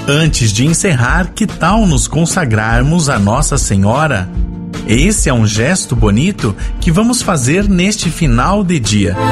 Antes de encerrar, que tal nos consagrarmos a Nossa Senhora? Esse é um gesto bonito que vamos fazer neste final de dia.